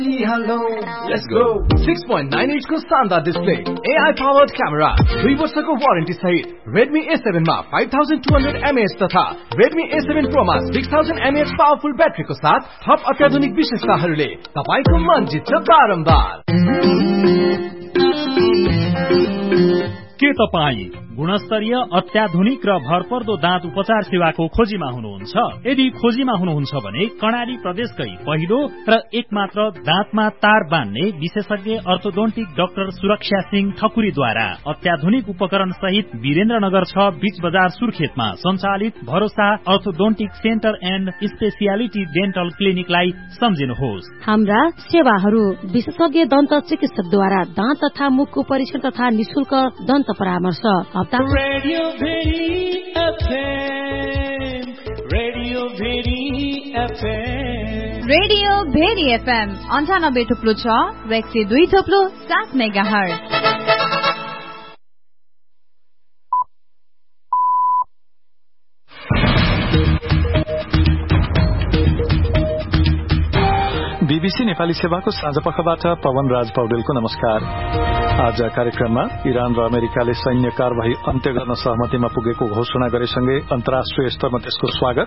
Hello, let's go. 6.9 inch को शानदार display, AI powered camera, 2 वर्षको वारेन्टी सहित Redmi A7 मा 5200 mAh तथा Redmi A7 Pro मा 6000 mAh पावरफुल ब्याट्रीको साथ थप अत्याधुनिक विशेषताहरूले तपाईको मन जित्छ बारम्बार। के तपाई गुणस्तरीय अत्याधुनिक र भरपर्दो दाँत उपचार सेवाको खोजीमा हुनुहुन्छ? यदि खोजीमा हुनुहुन्छ भने कर्णाली प्रदेशकै पहिलो र एकमात्र दाँतमा तार बान्ने विशेषज्ञ अर्थोडोन्टिक डाक्टर सुरक्षा सिंह ठकुरीद्वारा अत्याधुनिक उपकरण सहित वीरेन्द्रनगर 6 बीच बजार सुर्खेतमा सञ्चालित भरोसा orthodontic centre and speciality dental क्लिनिकलाई सम्झिनुहोस्। हाम्रा सेवाहरू विशेषज्ञ दन्त चिकित्सकद्वारा दाँत तथा मुखको परीक्षण तथा निशुल्क दन्त परामर्श। Radio very FM, radio very FM, radio very FM 98.6 र 102.7 मेगाहर्ज। बीबीसी नेपाली सेवाको साँझपखबाट पवन राज पौडेलको नमस्कार। आज कार्यक्रममा इरान र अमेरिकाले सैन्य कार्यवाही अन्त्य गर्न सहमतिमा पुगेको घोषणा गरेसँगै अन्तर्राष्ट्रिय स्तरमा त्यसको स्वागत।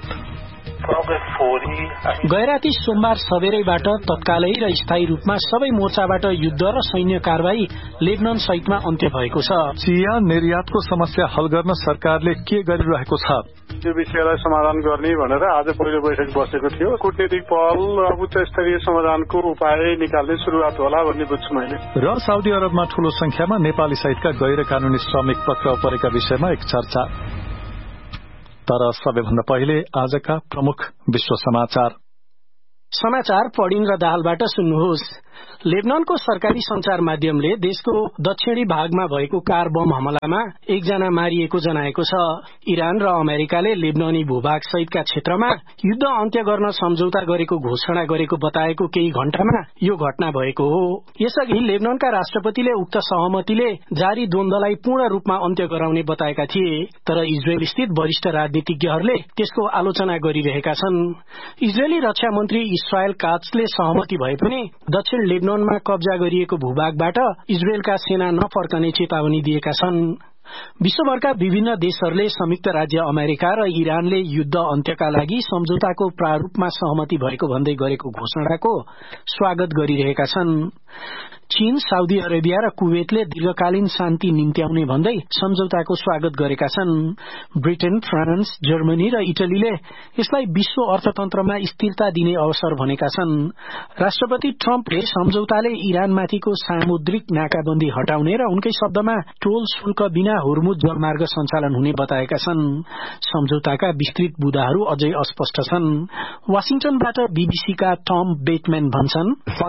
गैराती सोमबार सबेरैबाट तत्कालै र स्थायी रूपमा सबै मोर्चाबाट युद्ध र सैन्य कार्यवाही लेबनान सहितमा अन्त्य भएको छ। चिया निर्यातको समस्या हल गर्न सरकारले के गरिरहेको छ? यो विषयलाई समाधान गर्ने भनेर आज पहिलो बैठक बसेको थियो। कूटनीतिक पहल र उच्च स्तरीय समाधानको उपाय निकाल्ने शुरूआत होला भन्ने बुझ्छु मैले। र साउदी अरबमा ठूलो संख्यामा नेपाली सहितका गैर कानूनी श्रमिक पक्राउ परेका विषयमा एक चर्चा। तर सबैभन्दा पहिले आजका प्रमुख विश्व समाचार पढिन र दाहालबाट सुन्नुहोस्। लेबनानको सरकारी संचार माध्यमले देशको दक्षिणी भागमा भएको कार बम हमलामा एकजना मारिएको जनाएको छ। इरान र अमेरिकाले लेबनानी भूभाग सहितका क्षेत्रमा युद्ध अन्त्य गर्न सम्झौता गरेको घोषणा गरेको बताएको केही घण्टामा यो घटना भएको हो। यसअघि लेबनानका राष्ट्रपतिले उक्त सहमतिले जारी द्वन्द्वलाई पूर्ण रूपमा अन्त्य गराउने बताएका थिए। तर इजरायल स्थित वरिष्ठ राजनीतिज्ञहरूले त्यसको आलोचना गरिरहेका छन्। इजरायली रक्षा मन्त्री इस्रायल काट्सले सहमति भए पनि दक्षिण लेबनानमा कब्जा गरिएको भूभागबाट इजरायलका सेना नफर्कने चेतावनी दिएका छन्। विश्वभरका विभिन्न देशहरूले संयुक्त राज्य अमेरिका र इरानले युद्ध अन्त्यका लागि सम्झौताको प्रारूपमा सहमति भएको भन्दै गरेको घोषणाको स्वागत गरिरहेका छन्। चीन, साउदी अरेबिया र कुवेतले दीर्घकालीन शान्ति निम्त्याउने भन्दै सम्झौताको स्वागत गरेका छन्। ब्रिटेन, फ्रान्स, जर्मनी र इटलीले यसलाई विश्व अर्थतन्त्रमा स्थिरता दिने अवसर भनेका छन्। राष्ट्रपति ट्रम्पले सम्झौताले इरानमाथिको सामुद्रिक नाकाबन्दी हटाउने र उनकै शब्दमा टोल शुल्क बिना हुर्मुज जलमार्ग सञ्चालन हुने बताएका छन्। सम्झौताका विस्तृत बुँदाहरू अझै अस्पष्ट छन्। वाशिंटनबाट बीबीसीका टम बेटम्यान भन्छन्,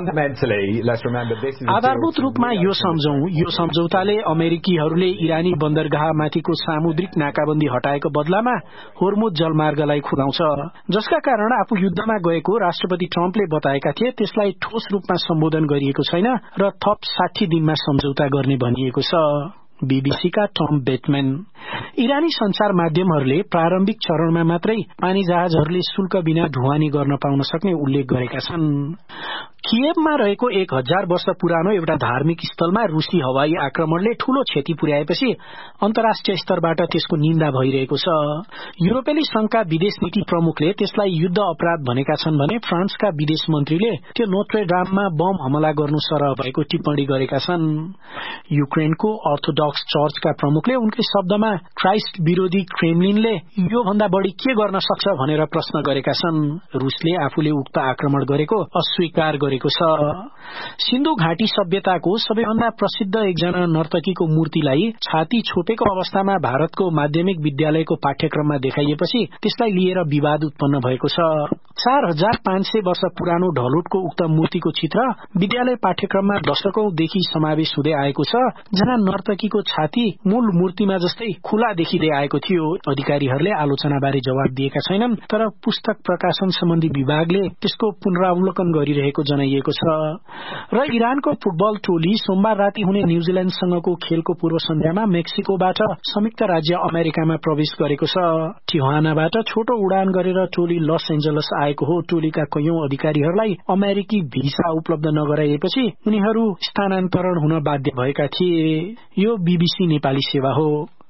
आधारभूत रूपमा यो सम्झौताले अमेरिकीहरूले इरानी बन्दरगाहमाथिको सामुद्रिक नाकाबन्दी हटाएको बदलामा होर्मुज जलमार्गलाई खुलाउँछ, जसका कारण आफू युद्धमा गएको राष्ट्रपति ट्रम्पले बताएका थिए। त्यसलाई ठोस रूपमा सम्बोधन गरिएको छैन र थप 60 दिनमा सम्झौता गर्ने भनिएको छ। बीबीसीका टम बेटम्यान। इरानी संचार माध्यमहरूले प्रारम्भिक चरणमा मात्रै पानी जहाजहरूले शुल्क बिना ढुवानी गर्न पाउन सक्ने उल्लेख गरेका छन्। किएभमा रहेको 1000 वर्ष पुरानो एउटा धार्मिक स्थलमा रूसी हवाई आक्रमणले ठूलो क्षति पुर्याएपछि अन्तर्राष्ट्रिय स्तरबाट त्यसको निन्दा भइरहेको छ। युरोपेली संघका विदेश नीति प्रमुखले त्यसलाई युद्ध अपराध भनेका छन् भने फ्रान्सका विदेश मन्त्रीले त्यो नोट्रेडाममा बम हमला गर्नु सरह भएको टिप्पणी गरेका छन्। युक्रेनको अर्थोडक्स चर्चका प्रमुखले उनकै शब्दमा क्राइस्ट विरोधी क्रेमलिनले यो भन्दा बढी के गर्न सक्छ भनेर प्रश्न गरेका छन्। रूसले आफूले उक्त आक्रमण गरेको अस्वीकार गरेको छ। सिन्धु घाटी सभ्यताको सबैभन्दा प्रसिद्ध एकजना नर्तकीको मूर्तिलाई छाती छोपेको अवस्थामा भारतको माध्यमिक विद्यालयको पाठ्यक्रममा देखाइएपछि त्यसलाई लिएर विवाद उत्पन्न भएको छ। 4500 वर्ष पुरानो ढलोटको उक्त मूर्तिको चित्र विद्यालय पाठ्यक्रममा दशकौंदेखि समावेश हुँदै आएको छ, जहाँ नर्तकीको छाती मूल मूर्तिमा जस्तै खुला देखिँदै आएको थियो। अधिकारीहरूले आलोचनाबारे जवाब दिएका छैनन्, तर पुस्तक प्रकाशन सम्बन्धी विभागले त्यसको पुनरावलोकन गरिरहेको जनाइएको छ। र इरानको फुटबल टोली सोमबार राति हुने न्यूजील्याण्डसँगको खेलको पूर्व सन्ध्यामा मेक्सिकोबाट संयुक्त राज्य अमेरिकामा प्रवेश गरेको छ। टिहुआनाबाट छोटो उडान गरेर टोली लस एन्जलस आएको हो। टोलीका कैयौं अधिकारीहरूलाई अमेरिकी भिसा उपलब्ध नगराइएपछि उनीहरू स्थानान्तरण हुन बाध्य भएका थिए। यो बीबीसी नेपाली सेवा हो।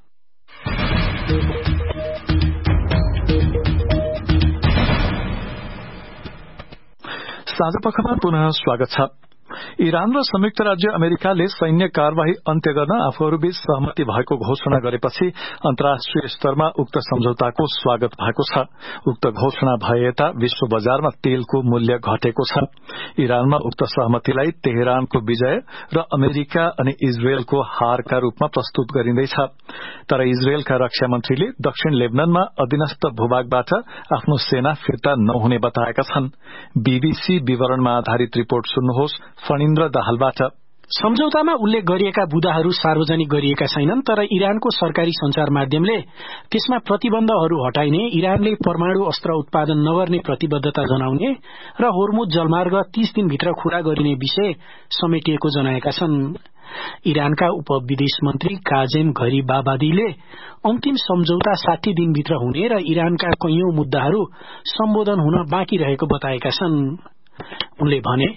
साँझपखमा पुनः स्वागत छ। इरान र संयुक्त राज्य अमेरिकाले सैन्य कार्यवाही अन्त्य गर्न आफूहरूबीच सहमति भएको घोषणा गरेपछि अन्तर्राष्ट्रिय स्तरमा उक्त सम्झौताको स्वागत भएको छ। उक्त घोषणा भए यता विश्व बजारमा तेलको मूल्य घटेको छ। इरानमा उक्त सहमतिलाई तेहरानको विजय र अमेरिका अनि इजरायलको हारका रूपमा प्रस्तुत गरिँदैछ। तर इजरायलका रक्षा मन्त्रीले दक्षिण लेबननमा अधीनस्थ भूभागबाट आफ्नो सेना फिर्ता नहुने बताएका छन्। बीबीसी विवरणमा आधारित रिपोर्ट सुन्नुहोस् फणिन्द्र दाहालबाट। सम्झौतामा उल्लेख गरिएका बुदाहरू सार्वजनिक गरिएका छैनन्, तर इरानको सरकारी संचार माध्यमले त्यसमा प्रतिबन्धहरू हटाइने, इरानले परमाणु अस्त्र उत्पादन नगर्ने प्रतिबद्धता जनाउने र होर्मुज जलमार्ग 30 दिनभित्र खुला गरिने विषय समेटिएको जनाएका छन्। इरानका उपविदेश मन्त्री काजेम घरिबाबादीले अन्तिम सम्झौता 60 दिनभित्र हुने र इरानका कैयौं मुद्दाहरू सम्बोधन हुन बाँकी रहेको बताएका छन्। उनले भने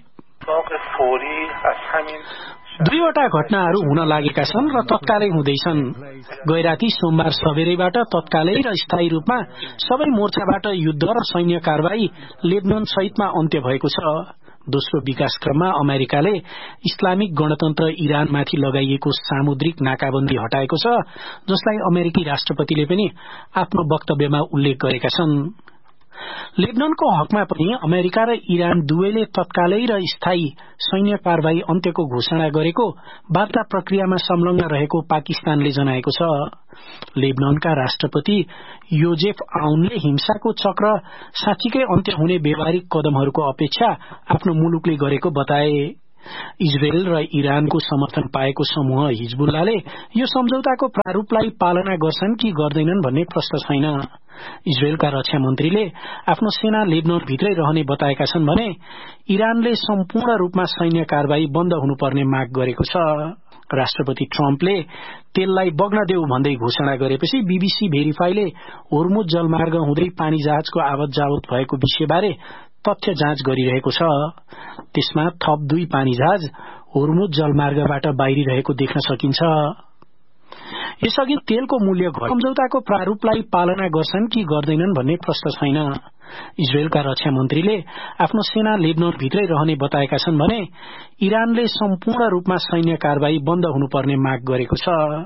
दुईवटा घटनाहरू हुन लागेका छन् र तत्कालै हुँदैछन्। गैराती सोमबार सबेरैबाट तत्कालै र स्थायी रूपमा सबै मोर्चाबाट युद्ध र सैन्य कारवाही लेबनन सहितमा अन्त्य भएको छ। दोस्रो विकास क्रममा अमेरिकाले इस्लामिक गणतन्त्र इरानमाथि लगाइएको सामुद्रिक नाकाबन्दी हटाएको छ, जसलाई अमेरिकी राष्ट्रपतिले पनि आफ्नो वक्तव्यमा उल्लेख गरेका छन्। लेबननको हकमा पनि अमेरिका र इरान दुवैले तत्कालै र स्थायी सैन्य कारवाही अन्त्यको घोषणा गरेको वार्ता प्रक्रियामा संलग्न रहेको पाकिस्तानले जनाएको छ। लेबननका राष्ट्रपति योजेफ आउनले हिंसाको चक्र साँच्चीकै अन्त्य हुने व्यावहारिक कदमहरूको अपेक्षा आफ्नो मुलुकले गरेको बताए। इजरायल र इरानको समर्थन पाएको समूह हिजबुल्लाले यो सम्झौताको प्रारूपलाई पालना गर्छन् कि गर्दैनन् भन्ने प्रश्न छैन। इजरायलका रक्षा मन्त्रीले आफ्नो सेना लेबनन भित्रै रहने बताएका छन् भने इरानले सम्पूर्ण रूपमा सैन्य कारवाही बन्द हुनुपर्ने माग गरेको छ। राष्ट्रपति ट्रम्पले तेललाई बग्न देऊ भन्दै घोषणा गरेपछि बीबीसी भेरिफाईले होर्मुज जलमार्ग हुँदै पानी जहाजको आवत जावत भएको विषयबारे तथ्य जाँच गरिरहेको छ। त्यसमा थप 2 पानी जहाज होर्मुज जलमार्गबाट बाहिरिरहेको देख्न सकिन्छ। यसअघि तेलको मूल्य सम्झौताको प्रारूपलाई पालना गर्छन् कि गर्दैनन् भन्ने प्रश्न छैन। इजरायलका रक्षा मन्त्रीले आफ्नो सेना लेबनन भित्रै रहने बताएका छन् भने इरानले सम्पूर्ण रूपमा सैन्य कारवाही बन्द हुनुपर्ने माग गरेको छ।